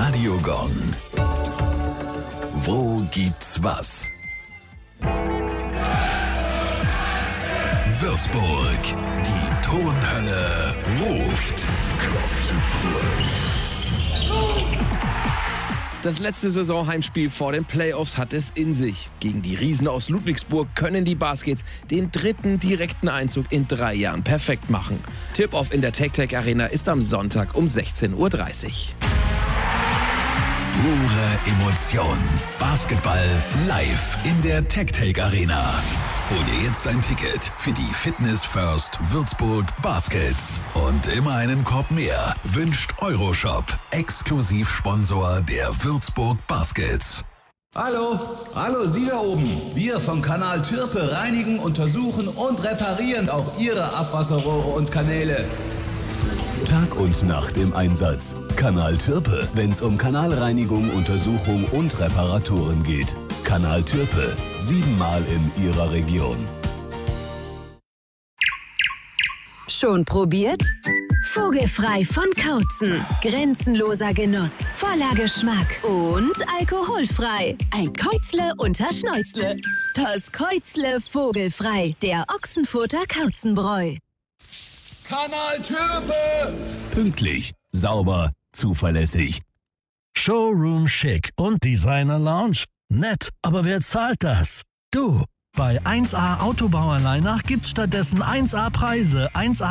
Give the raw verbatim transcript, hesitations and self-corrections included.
Radio Gong. Wo gibt's was? Würzburg. Die Tonhölle ruft. Das letzte Saisonheimspiel vor den Playoffs hat es in sich. Gegen die Riesen aus Ludwigsburg können die Baskets den dritten direkten Einzug in drei Jahren perfekt machen. Tip-Off in der TecTec Arena ist am Sonntag um sechzehn Uhr dreißig. Pure Emotion. Basketball live in der TecTec Arena. Hol dir jetzt ein Ticket für die Fitness First Würzburg Baskets. Und immer einen Korb mehr wünscht Euroshop, Exklusivsponsor der Würzburg Baskets. Hallo, hallo Sie da oben. Wir vom Kanal Türpe reinigen, untersuchen und reparieren auch Ihre Abwasserrohre und Kanäle. Tag und Nacht im Einsatz. Kanal Türpe, wenn's um Kanalreinigung, Untersuchung und Reparaturen geht. Kanal Türpe, siebenmal in Ihrer Region. Schon probiert? Vogelfrei von Kautzen. Grenzenloser Genuss, voller Geschmack und alkoholfrei. Ein Käuzle unter Schnäuzle. Das Käuzle vogelfrei, der Ochsenfurter Kauzenbräu. Kanal Türpe! Pünktlich, sauber, zuverlässig. Showroom Chic und Designer Lounge. Nett, aber wer zahlt das? Du. Bei eins A Autobauer Leinach gibt's stattdessen eins A Preise, eins A